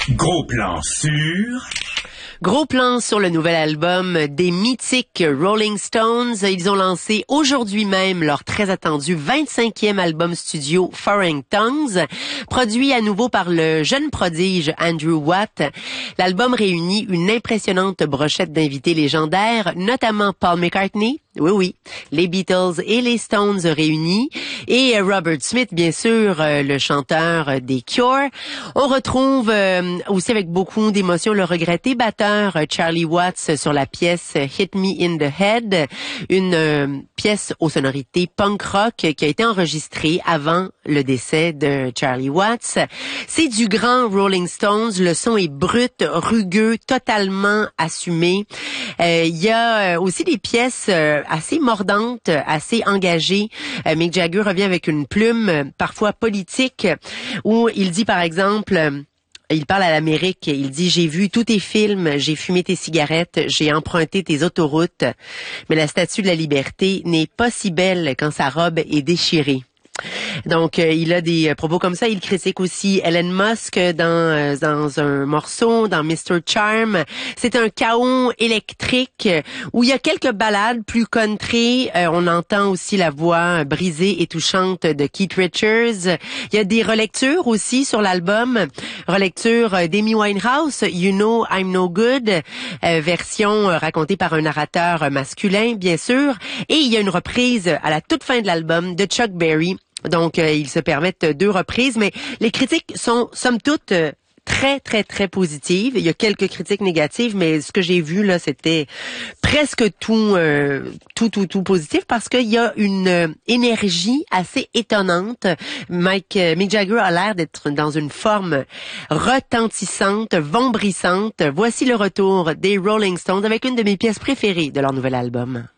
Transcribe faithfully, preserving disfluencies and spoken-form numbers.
Gros plan sur... Gros plan sur le nouvel album des mythiques Rolling Stones. Ils ont lancé aujourd'hui même leur très attendu vingt-cinquième album studio Foreign Tongues, produit à nouveau par le jeune prodige Andrew Watt. L'album réunit une impressionnante brochette d'invités légendaires, notamment Paul McCartney, oui, oui, les Beatles et les Stones réunis, et Robert Smith, bien sûr, euh, le chanteur des Cure. On retrouve euh, aussi avec beaucoup d'émotion le regretté batteur Charlie Watts sur la pièce Hit Me in the Head, une euh, pièce aux sonorités punk rock qui a été enregistrée avant le décès de Charlie Watts. C'est du grand Rolling Stones, le son est brut, rugueux, totalement assumé. Euh, il y a aussi des pièces euh, assez mordantes, assez engagées. Euh, Mick Jagger revient avec une plume, euh, parfois politique, où il dit par exemple... Euh, Il parle à l'Amérique, il dit « J'ai vu tous tes films, j'ai fumé tes cigarettes, j'ai emprunté tes autoroutes, mais la statue de la liberté n'est pas si belle quand sa robe est déchirée. » Donc, euh, il a des propos comme ça. Il critique aussi Elon Musk dans euh, dans un morceau, dans mister Charm. C'est un chaos électrique où il y a quelques ballades plus country. Euh, on entend aussi la voix brisée et touchante de Keith Richards. Il y a des relectures aussi sur l'album. Relecture d'Amy Winehouse, You Know I'm No Good, euh, version racontée par un narrateur masculin, bien sûr. Et il y a une reprise à la toute fin de l'album de Chuck Berry. Donc, euh, ils se permettent deux reprises, mais les critiques sont, somme toute, euh, très, très, très positives. Il y a quelques critiques négatives, mais ce que j'ai vu, là, c'était presque tout, euh, tout, tout, tout positif parce qu'il y a une euh, énergie assez étonnante. Mike, euh, Mick Jagger a l'air d'être dans une forme retentissante, vombrissante. Voici le retour des Rolling Stones avec une de mes pièces préférées de leur nouvel album.